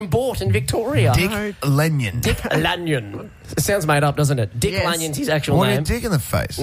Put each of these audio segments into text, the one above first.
bought in Victoria. Dick Lanyon. Dick Lanyon. It sounds made up, doesn't it? Dick Lanyon's his actual name. What a dick in the face.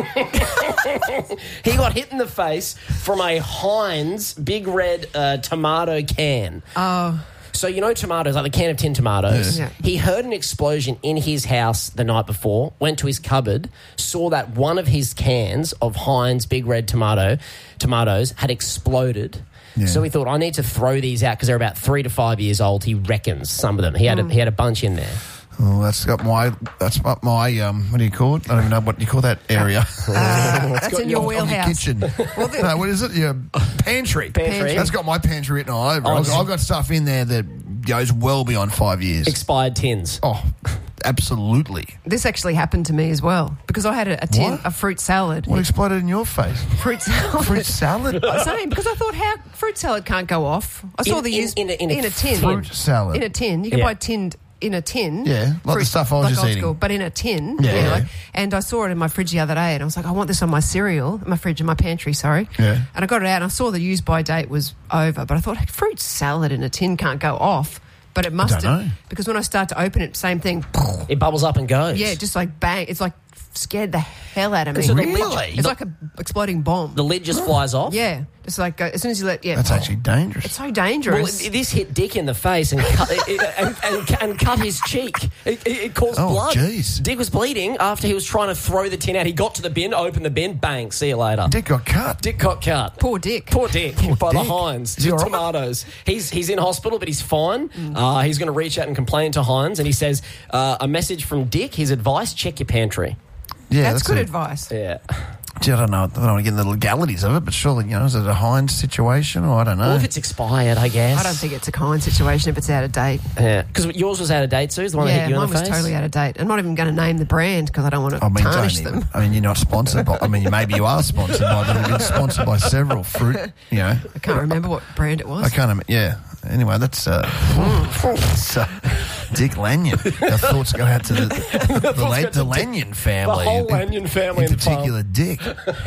He got hit in the face from a Heinz big red tomato can. Oh. So you know tomatoes, like the can of tin tomatoes. Yeah. He heard an explosion in his house the night before, went to his cupboard, saw that one of his cans of Heinz big red tomatoes had exploded. Yeah. So he thought, I need to throw these out because they're about 3 to 5 years old. He reckons some of them. He had a bunch in there. Oh, that's my what do you call it? I don't even know what you call that area. That's in your Your wheelhouse. kitchen. No, what is it? Your pantry. Pantry. That's got my pantry written all over. Oh, I've got stuff in there that goes well beyond 5 years. Expired tins. Oh, absolutely. This actually happened to me as well because I had a tin What? of fruit salad. What exploded in your face? Fruit salad. Fruit salad? Same, because I thought how fruit salad can't go off. I saw the use in a tin. Fruit salad. In a tin. You can Yeah. buy tinned in a tin. Yeah, like the stuff I was like just old eating. School, but in a tin. Yeah. You know, and I saw it in my fridge the other day and I was like, I want this on my cereal, my fridge, in my pantry, sorry. Yeah. And I got it out and I saw the use by date was over, but I thought, fruit salad in a tin can't go off. But it must don't know. have. Because when I start to open it, same thing. It bubbles up and goes. Yeah, just like bang. It's like scared the hell out of me. So the Really? It's like a exploding bomb. The lid just flies off. Yeah. Just like as soon as you let... Yeah. That's actually dangerous. It's so Well, dangerous. this hit Dick in the face and cut his cheek. It caused Oh, blood. jeez. Dick was bleeding after he was trying to throw the tin out. He got to the bin, opened the bin, bang, see you later. Dick got cut. Dick got cut. Poor Dick. Poor Dick by the Dick. Heinz. Is he all right? Tomatoes. He's in hospital, but he's fine. He's going to reach out and complain to Heinz, and he says, a message from Dick, his advice, check your pantry. Yeah, That's good it. advice. Yeah. Gee, I don't want to get into the legalities of it, but surely, is it a Heinz situation or I don't know. Well, if it's expired, I guess. I don't think it's a kind situation if it's out of date. Yeah. Because yours was out of date, Sue, the one that hit you mine in the was face? totally out of date. I'm not even going to name the brand because I don't want to tarnish them. You're not sponsored by... maybe you are sponsored by them. You've been sponsored by several fruit, I can't remember what brand it was. I can't... Yeah. Anyway, that's Dick Lanyon. Our thoughts go out to the Lanyon family. The whole Lanyon family in particular, Dick.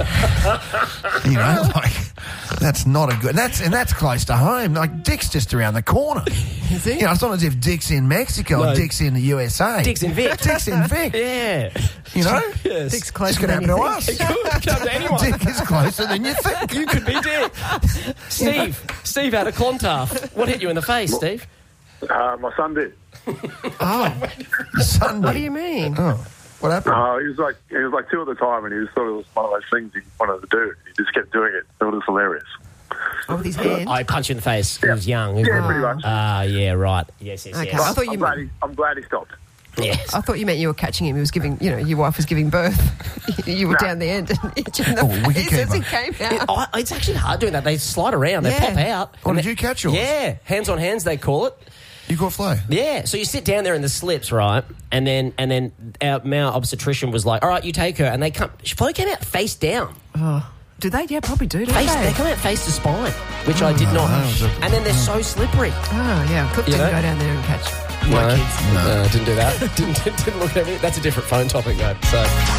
That's not a good... That's close to home. Like, Dick's just around the corner. Is he? It's not as if Dick's in Mexico or Dick's in the USA. Dick's in Vic. Dick's in Vic. Yeah. Yes. Dick's closer This could than happen you to us. think. It could come to anyone. Dick is closer than you think. You could be Dick. Steve out of Clontarf. What hit you in the face, Steve? My son did. Sunday. What do you mean? Oh, what happened? He was like 2 at the time, and he was sort of one of those things he wanted to do. He just kept doing it. It was hilarious. Oh, with his hand? I punched you in the face. He was young. Yeah, pretty much. Yeah, right. Yes. Okay. I thought you I'm glad he stopped. Yes. I thought you meant you were catching him. He was giving, your wife was giving birth. You were down the end and hit you in the face as he came out. It's actually hard doing that. They slide around. They pop out. Oh, did you catch yours? Yeah. Hands on hands, they call it. You caught Flo? Yeah. So you sit down there in the slips, right? And then our obstetrician was like, all right, you take her. And Flo came out face down. Oh. Do they? Yeah, probably do, don't They they? come out face to spine, which I did not. And then they're so slippery. Oh, yeah. Clip didn't go down there and catch my kids. No, didn't do that. didn't look at me. That's a different phone topic, though. So.